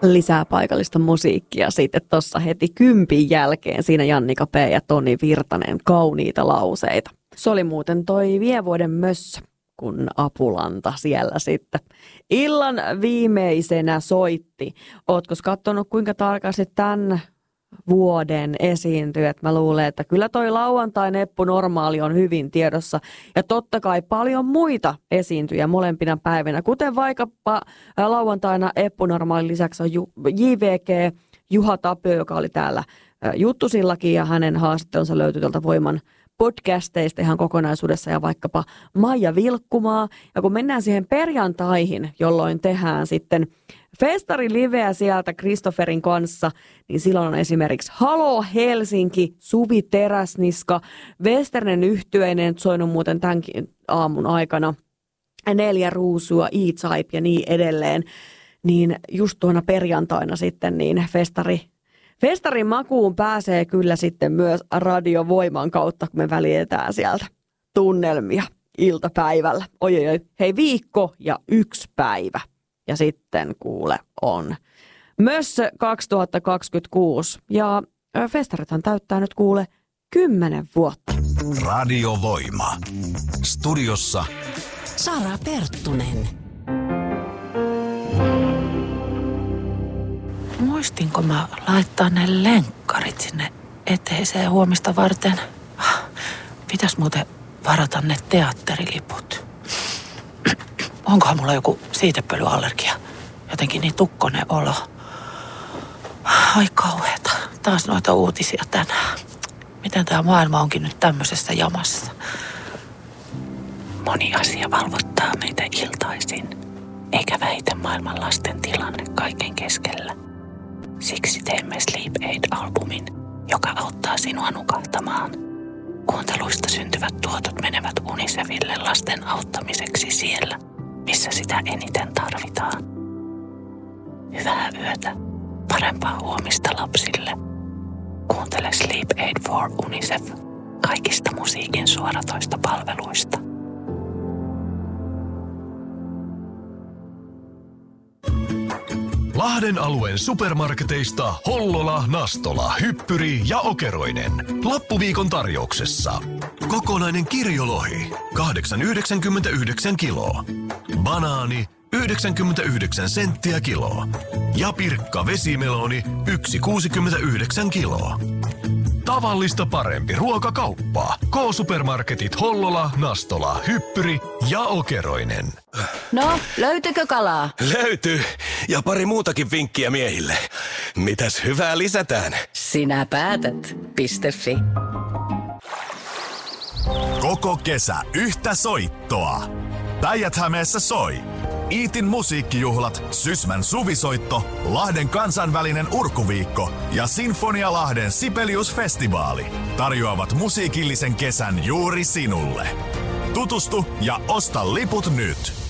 Lisää paikallista musiikkia sitten tuossa heti 10 jälkeen. Siinä Jannika P. ja Toni Virtanen, kauniita lauseita. Se oli muuten toi vie vuoden mössö, kun Apulanta siellä sitten illan viimeisenä soitti. Ootko katsonut kuinka tarkasti tämän vuoden esiintyy? Mä luulen, että kyllä toi lauantain Eppu Normaali on hyvin tiedossa. Ja totta kai paljon muita esiintyjä molempina päivinä, kuten vaikkapa lauantaina Eppu Normaalin lisäksi on JVG, Juha Tapio, joka oli täällä Juttusillakin, ja hänen haastattelunsa löytyy tältä Voiman podcasteista ihan kokonaisuudessa, ja vaikkapa Maija Vilkkumaa. Ja kun mennään siihen perjantaihin, jolloin tehdään sitten festariliveä sieltä Kristofferin kanssa, niin silloin on esimerkiksi Halo Helsinki, Suvi Teräsniska, Westernen yhtyeinen, soinut muuten tämänkin aamun aikana, 4 Ruusua, E-Type ja niin edelleen. Niin just tuona perjantaina sitten niin festarin makuun pääsee kyllä sitten myös Radio Voiman kautta, kun me välitetään sieltä tunnelmia iltapäivällä. Oi. Hei, viikko ja 1 päivä. Ja sitten kuule on Mössö 2026. Ja festarithan täyttää nyt kuule 10 vuotta. Radio Voima. Studiossa Sara Perttunen. Muistinko mä laittaa ne lenkkarit sinne eteiseen huomista varten? Pitäis muuten varata ne teatteriliput. Onkohan mulla joku siitepölyallergia? Jotenkin niin tukkonen olo. Ai kauheeta. Taas noita uutisia tänään. Miten tää maailma onkin nyt tämmöisessä jamassa? Moni asia valvottaa meitä iltaisin. Eikä väitä maailman lasten tilanne kaiken keskellä. Siksi teemme Sleep Aid-albumin, joka auttaa sinua nukahtamaan. Kuunteluista syntyvät tuotot menevät UNICEFille lasten auttamiseksi siellä, missä sitä eniten tarvitaan. Hyvää yötä, parempaa huomista lapsille. Kuuntele Sleep Aid for UNICEF kaikista musiikin suoratoista palveluista. Lahden alueen supermarketeista Hollola, Nastola, Hyppyri ja Okeroinen. Lappuviikon tarjouksessa. Kokonainen kirjolohi 8,99 kiloa. Banaani 99 senttiä kiloa. Ja pirkka vesimeloni 1,69 kiloa. Tavallista parempi ruokakauppa. K-supermarketit Hollola, Nastola, Hyppyri ja Okeroinen. No, löytyykö kalaa? Löytyy. Ja pari muutakin vinkkiä miehille. Mitäs hyvää lisätään? Sinä päätät. .fi. Koko kesä yhtä soittoa. Päijät-Hämeessä soi Iitin musiikkijuhlat, Sysmän suvisoitto, Lahden kansainvälinen urkuviikko ja Sinfonia Lahden Sibelius-festivaali tarjoavat musiikillisen kesän juuri sinulle. Tutustu ja osta liput nyt.